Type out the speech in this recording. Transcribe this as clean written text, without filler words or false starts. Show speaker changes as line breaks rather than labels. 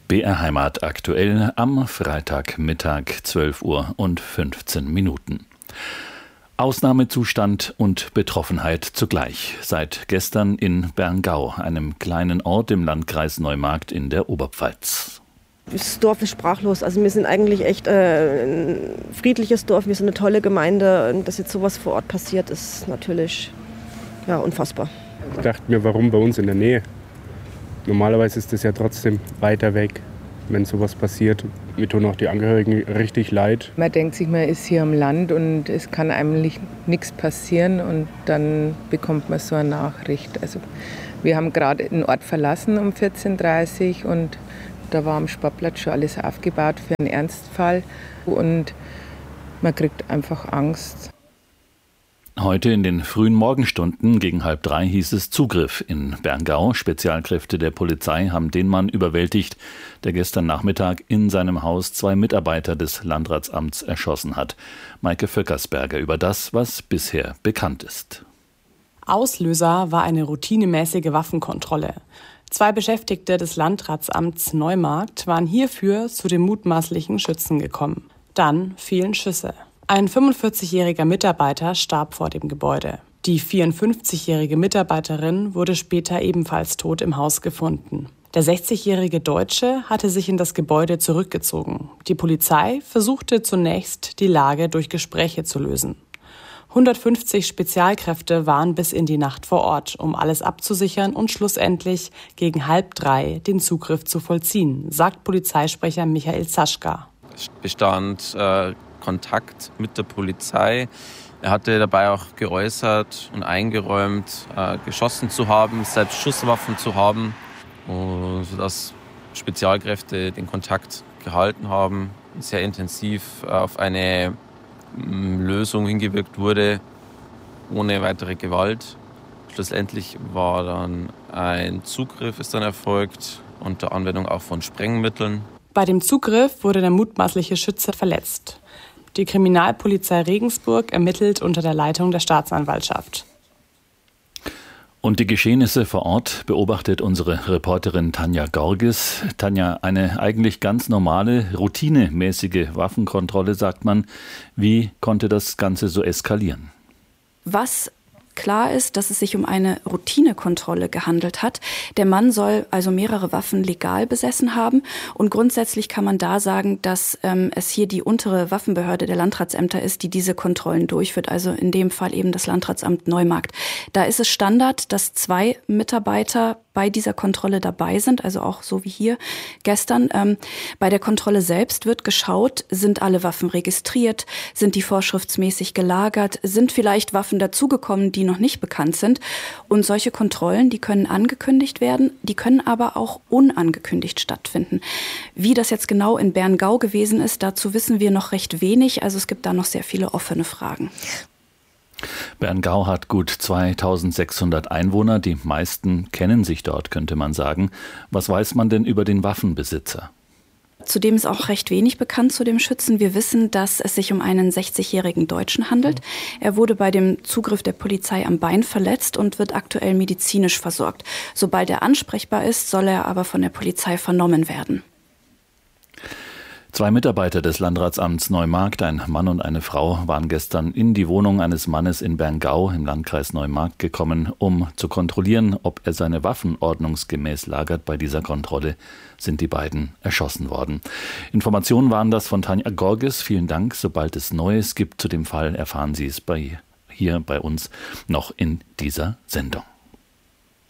BR Heimat aktuell am Freitagmittag 12:15 Uhr. Ausnahmezustand und Betroffenheit zugleich. Seit gestern in Berngau, einem kleinen Ort im Landkreis Neumarkt in der Oberpfalz.
Das Dorf ist sprachlos. Also wir sind eigentlich echt ein friedliches Dorf. Wir sind eine tolle Gemeinde. Und dass jetzt sowas vor Ort passiert, ist natürlich unfassbar.
Ich dachte mir, warum bei uns in der Nähe? Normalerweise ist es ja trotzdem weiter weg, wenn sowas passiert. Mir tun auch die Angehörigen richtig leid.
Man denkt sich, man ist hier am Land und es kann eigentlich nichts passieren und dann bekommt man so eine Nachricht. Also wir haben gerade den Ort verlassen um 14:30 Uhr und da war am Sportplatz schon alles aufgebaut für einen Ernstfall und man kriegt einfach Angst.
Heute in den frühen Morgenstunden gegen 2:30 hieß es Zugriff in Berngau. Spezialkräfte der Polizei haben den Mann überwältigt, der gestern Nachmittag in seinem Haus 2 Mitarbeiter des Landratsamts erschossen hat. Maike Vöckersberger über das, was bisher bekannt ist.
Auslöser war eine routinemäßige Waffenkontrolle. 2 Beschäftigte des Landratsamts Neumarkt waren hierfür zu dem mutmaßlichen Schützen gekommen. Dann fielen Schüsse. Ein 45-jähriger Mitarbeiter starb vor dem Gebäude. Die 54-jährige Mitarbeiterin wurde später ebenfalls tot im Haus gefunden. Der 60-jährige Deutsche hatte sich in das Gebäude zurückgezogen. Die Polizei versuchte zunächst, die Lage durch Gespräche zu lösen. 150 Spezialkräfte waren bis in die Nacht vor Ort, um alles abzusichern und schlussendlich gegen 2:30 den Zugriff zu vollziehen, sagt Polizeisprecher Michael Zaschka.
Es bestand Kontakt mit der Polizei. Er hatte dabei auch geäußert und eingeräumt, geschossen zu haben, selbst Schusswaffen zu haben, sodass Spezialkräfte den Kontakt gehalten haben, sehr intensiv auf eine Lösung hingewirkt wurde, ohne weitere Gewalt. Schlussendlich war dann ein Zugriff ist dann erfolgt, unter Anwendung auch von Sprengmitteln.
Bei dem Zugriff wurde der mutmaßliche Schütze verletzt. Die Kriminalpolizei Regensburg ermittelt unter der Leitung der Staatsanwaltschaft.
Und die Geschehnisse vor Ort beobachtet unsere Reporterin Tanja Gorges. Tanja, eine eigentlich ganz normale, routinemäßige Waffenkontrolle, sagt man. Wie konnte das Ganze so eskalieren?
Was klar ist, dass es sich um eine Routinekontrolle gehandelt hat. Der Mann soll also mehrere Waffen legal besessen haben. Und grundsätzlich kann man da sagen, dass es hier die untere Waffenbehörde der Landratsämter ist, die diese Kontrollen durchführt. Also in dem Fall eben das Landratsamt Neumarkt. Da ist es Standard, dass 2 Mitarbeiter bei dieser Kontrolle dabei sind, also auch so wie hier gestern. Bei der Kontrolle selbst wird geschaut, sind alle Waffen registriert, sind die vorschriftsmäßig gelagert, sind vielleicht Waffen dazugekommen, die noch nicht bekannt sind. Und solche Kontrollen, die können angekündigt werden, die können aber auch unangekündigt stattfinden. Wie das jetzt genau in Berngau gewesen ist, dazu wissen wir noch recht wenig. Also es gibt da noch sehr viele offene Fragen.
Berngau hat gut 2600 Einwohner. Die meisten kennen sich dort, könnte man sagen. Was weiß man denn über den Waffenbesitzer?
Zudem ist auch recht wenig bekannt zu dem Schützen. Wir wissen, dass es sich um einen 60-jährigen Deutschen handelt. Er wurde bei dem Zugriff der Polizei am Bein verletzt und wird aktuell medizinisch versorgt. Sobald er ansprechbar ist, soll er aber von der Polizei vernommen werden.
2 Mitarbeiter des Landratsamts Neumarkt, ein Mann und eine Frau, waren gestern in die Wohnung eines Mannes in Berngau im Landkreis Neumarkt gekommen, um zu kontrollieren, ob er seine Waffen ordnungsgemäß lagert. Bei dieser Kontrolle sind die beiden erschossen worden. Informationen waren das von Tanja Gorges. Vielen Dank. Sobald es Neues gibt zu dem Fall, erfahren Sie es hier bei uns noch in dieser Sendung.